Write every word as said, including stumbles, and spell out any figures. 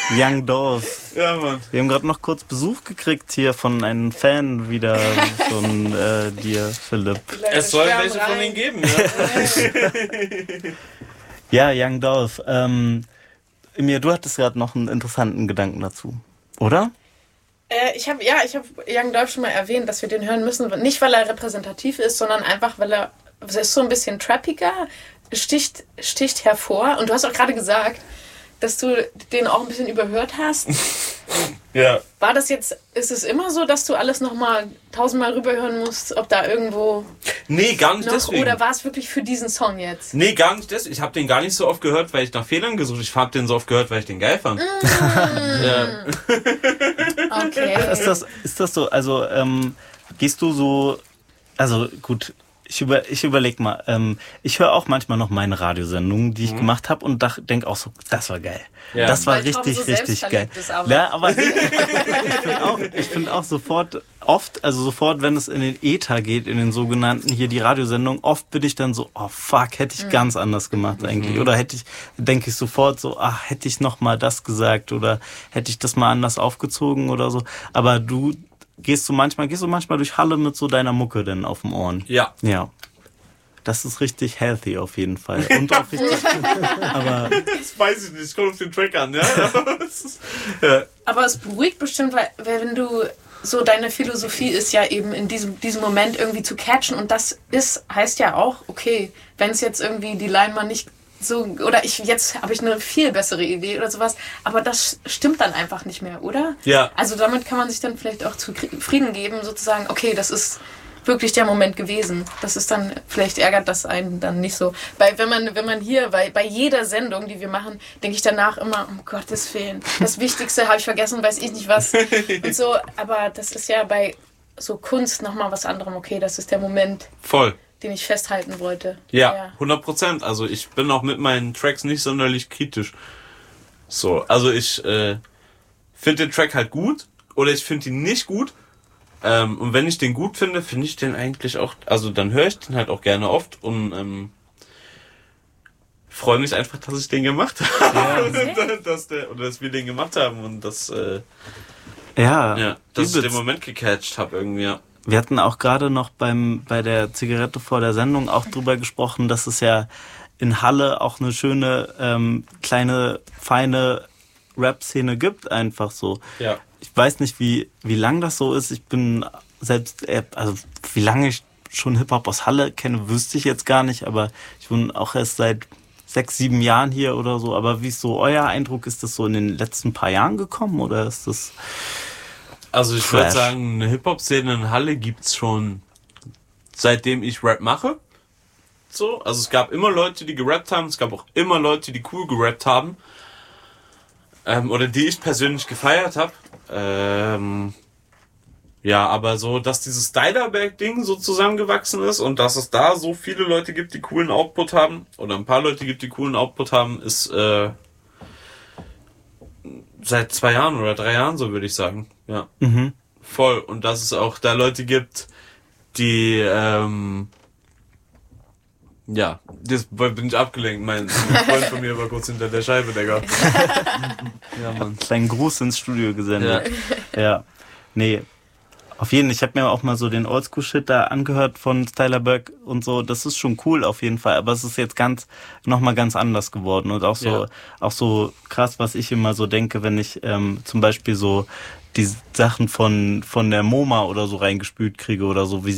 Young Dolph. Ja, Mann. Wir haben gerade noch kurz Besuch gekriegt hier von einem Fan wieder von äh, dir, Philipp. Es soll welche rein. Von denen geben, ja. Ja, Young Dolph. Ähm, Emir, du hattest gerade noch einen interessanten Gedanken dazu, oder? Äh, ich habe ja, ich habe Young Dolph schon mal erwähnt, dass wir den hören müssen. Nicht, weil er repräsentativ ist, sondern einfach, weil er, er ist so ein bisschen trappiger, sticht, sticht hervor. Und du hast auch gerade gesagt, dass du den auch ein bisschen überhört hast. Ja. War das jetzt, ist es immer so, dass du alles nochmal tausendmal rüberhören musst, ob da irgendwo... Nee, gar nicht noch, deswegen. Oder war es wirklich für diesen Song jetzt? Nee, gar nicht deswegen. Ich habe den gar nicht so oft gehört, weil ich nach Fehlern gesucht habe. Ich habe den so oft gehört, weil ich den geil fand. Mm. Ja. Okay. Ist das, ist das so, also ähm, gehst du so, also gut... Ich, über, ich überleg mal, ähm, ich höre auch manchmal noch meine Radiosendungen, die ich mhm. gemacht habe und denke auch so, das war geil. Ja. Das war Weil richtig, so richtig geil. Aber. Ja, aber ich finde auch, ich find auch sofort, oft, also sofort, wenn es in den Äther geht, in den sogenannten, hier die Radiosendung, oft bin ich dann so, oh fuck, hätte ich mhm. ganz anders gemacht eigentlich. Mhm. Oder hätte ich, denke ich sofort so, ach, hätte ich noch mal das gesagt oder hätte ich das mal anders aufgezogen oder so. Aber du... Gehst du manchmal, gehst du manchmal durch Halle mit so deiner Mucke denn auf dem Ohren? Ja. Ja. Das ist richtig healthy auf jeden Fall. Und auch richtig, aber... Das weiß ich nicht, es kommt auf den Track an, ja. ja. Aber es beruhigt bestimmt, weil wenn du, so deine Philosophie ist ja eben in diesem, diesem Moment irgendwie zu catchen und das ist, heißt ja auch, okay, wenn es jetzt irgendwie die Line mal nicht so, oder ich, jetzt habe ich eine viel bessere Idee oder sowas, aber das stimmt dann einfach nicht mehr, oder? Ja. Also damit kann man sich dann vielleicht auch zufrieden geben, sozusagen, okay, das ist wirklich der Moment gewesen. Das ist dann, vielleicht ärgert das einen dann nicht so. Weil wenn man, wenn man hier, bei, bei jeder Sendung, die wir machen, denke ich danach immer, um Gottes Willen, das Wichtigste habe ich vergessen, weiß ich nicht was. Und so, aber das ist ja bei so Kunst nochmal was anderem, okay, das ist der Moment. Voll. Den ich festhalten wollte. Ja, ja, hundert Prozent. Also ich bin auch mit meinen Tracks nicht sonderlich kritisch. So, also ich äh, finde den Track halt gut oder ich finde ihn nicht gut. Ähm, und wenn ich den gut finde, finde ich den eigentlich auch, also dann höre ich den halt auch gerne oft und ähm, freue mich einfach, dass ich den gemacht habe. Ja. und, dass, der, oder dass wir den gemacht haben und dass, äh, ja, ja, dass ich den Moment gecatcht habe irgendwie, ja. Wir hatten auch gerade noch beim bei der Zigarette vor der Sendung auch drüber gesprochen, dass es ja in Halle auch eine schöne, ähm, kleine, feine Rap-Szene gibt, einfach so. Ja. Ich weiß nicht, wie wie lang das so ist. Ich bin selbst, also wie lange ich schon Hip-Hop aus Halle kenne, wüsste ich jetzt gar nicht, aber ich wohne auch erst seit sechs, sieben Jahren hier oder so. Aber wie ist so euer Eindruck? Ist das so in den letzten paar Jahren gekommen oder ist das... Also ich würde sagen, eine Hip-Hop-Szene in Halle gibt's schon seitdem ich Rap mache. So, also es gab immer Leute, die gerappt haben, es gab auch immer Leute, die cool gerappt haben. Ähm, oder die ich persönlich gefeiert habe. Ähm, ja, aber so, dass dieses Stylerberg-Ding so zusammengewachsen ist und dass es da so viele Leute gibt, die coolen Output haben, oder ein paar Leute gibt, die coolen Output haben, ist äh, seit zwei Jahren oder drei Jahren so, würde ich sagen. Ja, mhm. Voll. Und dass es auch da Leute gibt, die, ähm, ja, jetzt bin ich abgelenkt. Mein Freund von mir war kurz hinter der Scheibe, Digga. Ja, Mann. Kleinen Gruß ins Studio gesendet. Ja. Ja. Nee. Auf jeden Fall, ich habe mir auch mal so den Oldschool-Shit da angehört von Stylerberg und so. Das ist schon cool auf jeden Fall, aber es ist jetzt ganz, nochmal ganz anders geworden und auch so, ja. auch so krass, was ich immer so denke, wenn ich ähm, zum Beispiel so die Sachen von von der MoMA oder so reingespült kriege oder so, wie